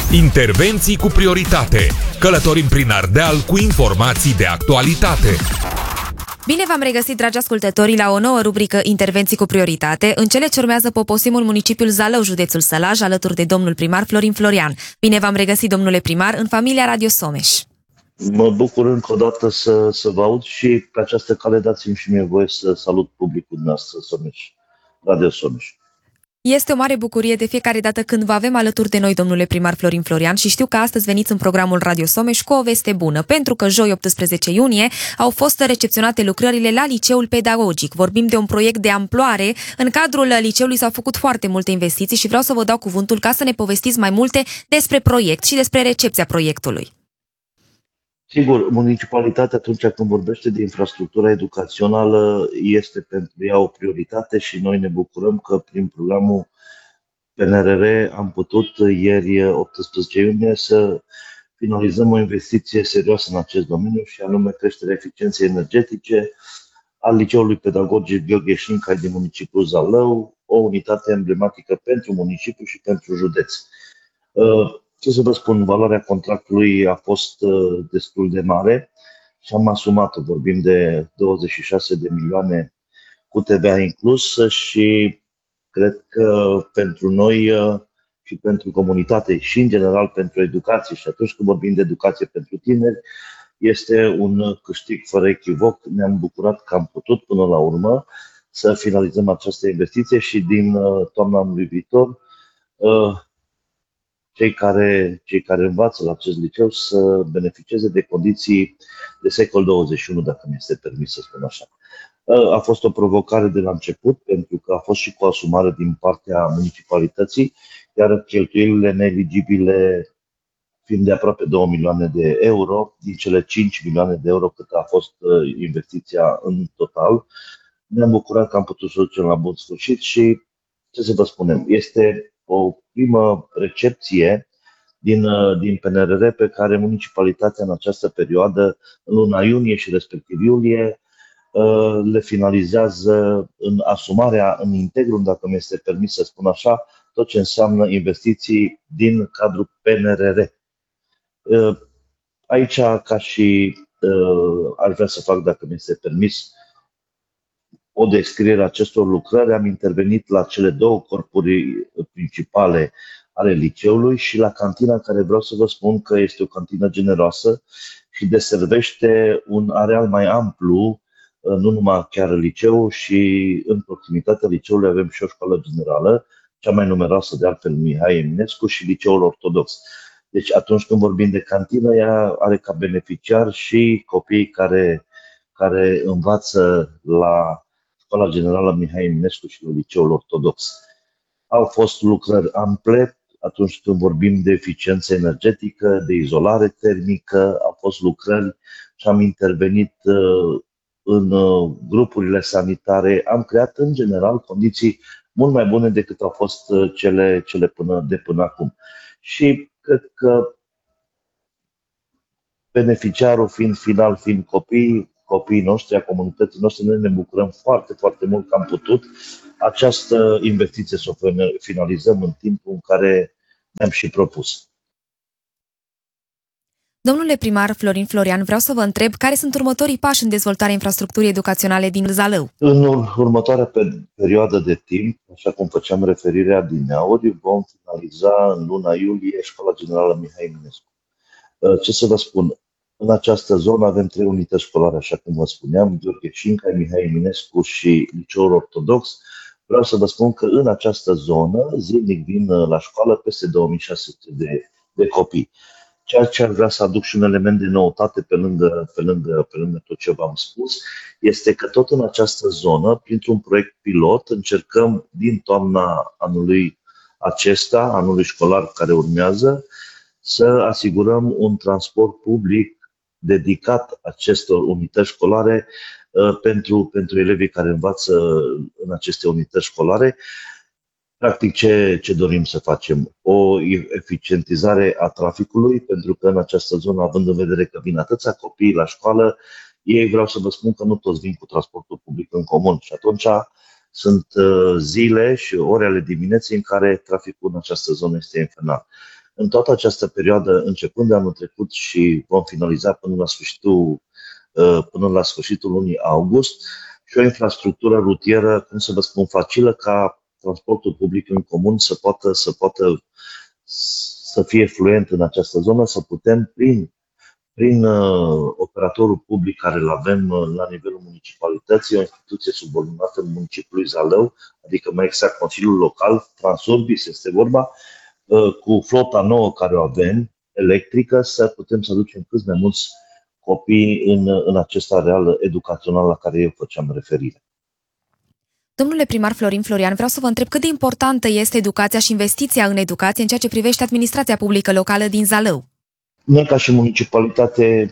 Intervenții cu prioritate. Călătorim prin Ardeal cu informații de actualitate. Bine v-am regăsit, dragi ascultători, la o nouă rubrică Intervenții cu prioritate. În cele ce urmează poposimul municipiul Zalău, județul Sălaj, alături de domnul primar Florin Florian. Bine v-am regăsit, domnule primar, în familia Radio Someș. Mă bucur încă o dată să vă aud și pe această cale dați-mi și mie voie să salut publicul nostru Someș, Radio Someș. Este o mare bucurie de fiecare dată când vă avem alături de noi, domnule primar Florin Florian, și știu că astăzi veniți în programul Radio Someș cu o veste bună, pentru că joi 18 iunie au fost recepționate lucrările la Liceul Pedagogic. Vorbim de un proiect de amploare. În cadrul liceului s-au făcut foarte multe investiții și vreau să vă dau cuvântul ca să ne povestiți mai multe despre proiect și despre recepția proiectului. Sigur, municipalitatea atunci când vorbește de infrastructura educațională este pentru ea o prioritate și noi ne bucurăm că prin programul PNRR am putut ieri 18 iunie să finalizăm o investiție serioasă în acest domeniu și anume creșterea eficienței energetice al Liceului Pedagogic Gheorghe Șincai din municipiul Zalău, o unitate emblematică pentru municipiu și pentru județ. Ce să vă spun, valoarea contractului a fost destul de mare și am asumat-o, vorbim de 26 de milioane cu TVA inclus și cred că pentru noi și pentru comunitate și în general pentru educație și atunci când vorbim de educație pentru tineri, este un câștig fără echivoc. Ne-am bucurat că am putut până la urmă să finalizăm această investiție și din toamna anului viitor cei care învață la acest liceu să beneficieze de condiții de secol 21, dacă mi este permis să spun așa. A fost o provocare de la început, pentru că a fost și cu asumare din partea municipalității, iar cheltuielile neeligibile fiind de aproape 2 milioane de euro, din cele 5 milioane de euro cât a fost investiția în total. Ne-am bucurat că am putut să ducem la bun sfârșit și, ce să vă spunem, este o primă recepție din PNRR pe care municipalitatea în această perioadă, în luna iunie și respectiv iulie, le finalizează în asumarea, în integrum, dacă mi este permis să spun așa, tot ce înseamnă investiții din cadrul PNRR. Aici, ca și aș vrea să fac, dacă mi este permis, o descriere a acestor lucrări, am intervenit la cele două corpuri principale ale liceului și la cantina, care vreau să vă spun că este o cantină generoasă și deservește un areal mai amplu, nu numai chiar liceu, și în proximitatea liceului avem și o școală generală, cea mai numeroasă de altfel Mihai Eminescu, și liceul ortodox. Deci atunci când vorbim de cantină, ea are ca beneficiar și copiii care învață la Școala Generală Mihai Eminescu și la liceul ortodox. Au fost lucrări ample atunci când vorbim de eficiență energetică, de izolare termică, au fost lucrări și am intervenit în grupurile sanitare, am creat în general condiții mult mai bune decât au fost cele de până acum. Și cred că beneficiarul fiind copiii noștri, a comunității noastre, noi ne bucurăm foarte, foarte mult că am putut această investiție să o finalizăm în timpul în care ne-am și propus. Domnule primar Florin Florian, vreau să vă întreb care sunt următorii pași în dezvoltarea infrastructurii educaționale din Zalău. În următoarea perioadă de timp, așa cum făceam referirea adineauri, vom finaliza în luna iulie Școala Generală Mihai Eminescu. Ce să vă spun? În această zonă avem 3 unități școlare, așa cum vă spuneam, Gheorghe Șincai, Mihai Eminescu și liceul ortodox. Vreau să vă spun că în această zonă zilnic vin la școală peste 2600 de copii. Ceea ce ar vrea să aduc și un element de noutate pe lângă tot ce v-am spus, este că tot în această zonă, printr-un proiect pilot, încercăm din toamna anului acesta, anului școlar care urmează, să asigurăm un transport public dedicat acestor unități școlare pentru elevii care învață în aceste unități școlare. Practic, ce dorim să facem? O eficientizare a traficului, pentru că în această zonă, având în vedere că vin atâția copii la școală, ei, vreau să vă spun că nu toți vin cu transportul public în comun și atunci sunt zile și ore ale dimineții în care traficul în această zonă este infernal. în toată această perioadă, începând de anul trecut și vom finaliza până la sfârșitul lunii august, și o infrastructură rutieră, cum să vă spun, facilă ca transportul public în comun să fie fluent în această zonă, să putem, prin operatorul public care îl avem la nivelul municipalității, o instituție subordonată în municipiului Zalău, adică mai exact Consiliul Local, Transurbis este vorba, cu flota nouă care o avem, electrică, să putem să aducem cât mai mulți copii în acest areal educațional la care eu făceam referire. Domnule primar Florin Florian, vreau să vă întreb cât de importantă este educația și investiția în educație în ceea ce privește administrația publică locală din Zalău. Noi, ca și municipalitate,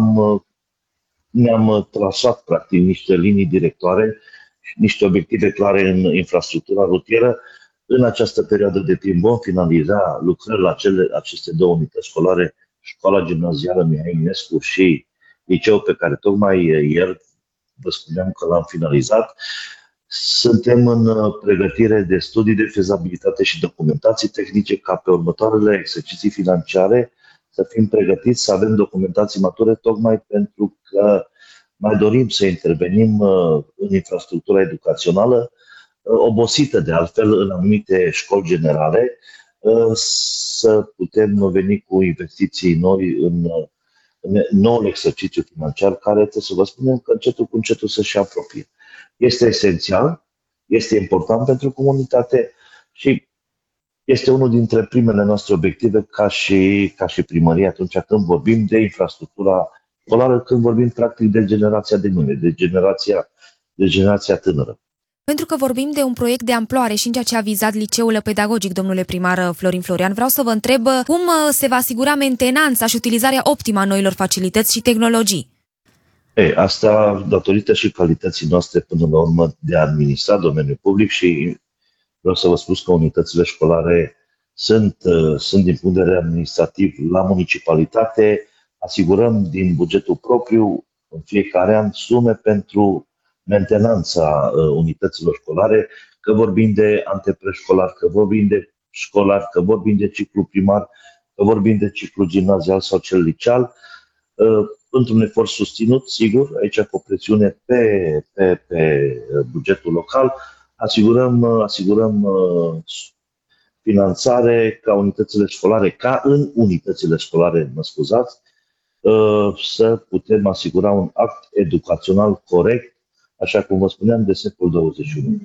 ne-am trasat practic niște linii directoare, niște obiective clare în infrastructura rutieră. În această perioadă de timp vom finaliza lucrări la aceste două unități școlare, Școala Gimnazială Mihai Eminescu și liceul pe care tocmai ieri vă spuneam că l-am finalizat. Suntem în pregătire de studii de fezabilitate și documentații tehnice ca pe următoarele exerciții financiare să fim pregătiți, să avem documentații mature, tocmai pentru că mai dorim să intervenim în infrastructura educațională, obosită de altfel în anumite școli generale, să putem veni cu investiții noi în noul exercițiu financiar, care trebuie să vă spunem că încetul cu încetul să-și apropie. Este esențial, este important pentru comunitate și este unul dintre primele noastre obiective ca și primărie atunci când vorbim de infrastructura școlară, când vorbim practic de generația de mâine, de generația tânără. Pentru că vorbim de un proiect de amploare și în ceea ce a vizat liceul pedagogic, domnule primar Florin Florian, vreau să vă întreb cum se va asigura mentenanța și utilizarea optimă a noilor facilități și tehnologii. Asta datorită și calității noastre până la urmă de a administra domeniul public și vreau să vă spun că unitățile școlare sunt din punct de vedere administrativ la municipalitate, asigurăm din bugetul propriu în fiecare an sume pentru mentenanța unităților școlare, că vorbim de antepreșcolar, că vorbim de școlar, că vorbim de ciclu primar, că vorbim de ciclu gimnazial sau cel liceal, într-un efort susținut, sigur, aici cu o presiune pe bugetul local, asigurăm finanțare ca în unitățile școlare, să putem asigura un act educațional corect, așa cum vă spuneam, de secolul 21.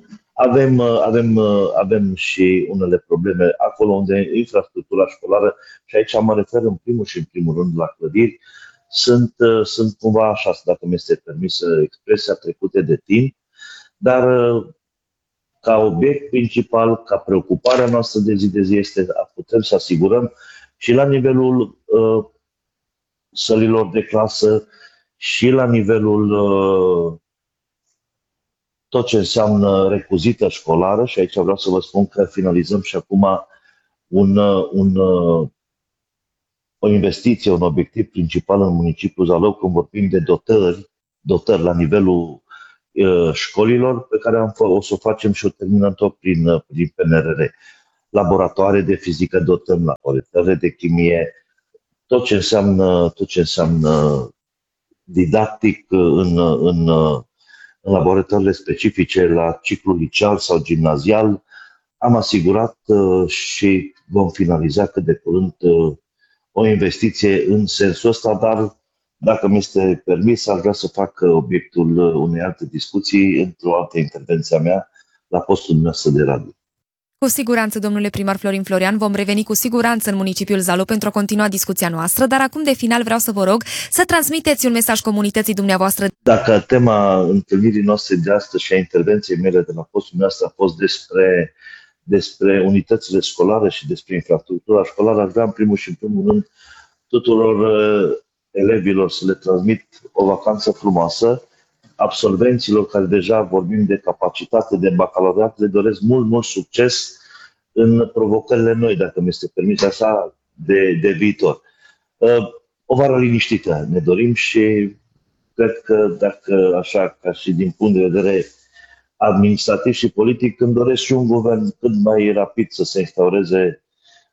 Avem și unele probleme acolo unde infrastructura școlară, și aici mă refer în primul rând la clădiri, sunt cumva așa, dacă mi este permisă expresia, trecute de timp, dar ca obiect principal, ca preocuparea noastră de zi de zi este a putem să asigurăm și la nivelul sălilor de clasă și la nivelul tot ce înseamnă recuzită școlară, și aici vreau să vă spun că finalizăm și acum o investiție, un obiectiv principal în municipiul Zalău când vorbim de dotări la nivelul școlilor, pe care o să o facem și o terminăm tot prin PNRR. Laboratoare de fizică dotăm, laboratoare de chimie, tot ce înseamnă didactic în laboratoarele specifice la ciclul liceal sau gimnazial. Am asigurat și vom finaliza cât de curând o investiție în sensul ăsta, dar dacă mi este permis, aș vrea să fac obiectul unei alte discuții într-o altă intervenție a mea la postul dumneavoastră de radio. Cu siguranță, domnule primar Florin Florian, vom reveni cu siguranță în municipiul Zalău pentru a continua discuția noastră, dar acum de final vreau să vă rog să transmiteți un mesaj comunității dumneavoastră. Dacă tema întâlnirii noastre de astăzi și a intervenției mele de la postul dumneavoastră a fost despre unitățile școlare și despre infrastructura școlară, aș vrea în primul rând tuturor elevilor să le transmit o vacanță frumoasă. Absolvenților care deja vorbim de capacitate de bacalaureat, le doresc mult succes în provocările noi, dacă mi este permis așa, de viitor. O vară liniștită ne dorim și cred că dacă așa, ca și din punct de vedere administrativ și politic, îmi doresc și un guvern cât mai rapid să se instaureze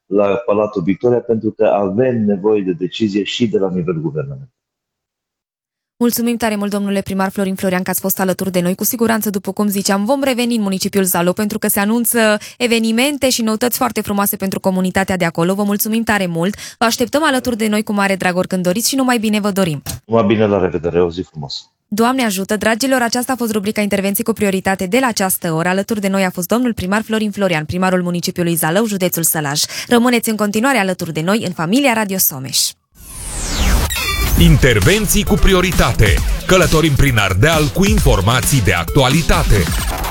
la Palatul Victoria, pentru că avem nevoie de decizie și de la nivel guvernamental. Mulțumim tare mult, domnule primar Florin Florian, că ați fost alături de noi. Cu siguranță, după cum ziceam, vom reveni în municipiul Zalău, pentru că se anunță evenimente și noutăți foarte frumoase pentru comunitatea de acolo. Vă mulțumim tare mult. Vă așteptăm alături de noi cu mare drag oricând doriți și numai bine vă dorim. Numai bine, la revedere, o zi frumoasă. Doamne ajută, dragilor, aceasta a fost rubrica Intervenții cu prioritate de la această oră. Alături de noi a fost domnul primar Florin Florian, primarul municipiului Zalău, județul Sălaj. Rămâneți în continuare alături de noi în familia Radio Someș. Intervenții cu prioritate. Călătorim prin Ardeal cu informații de actualitate.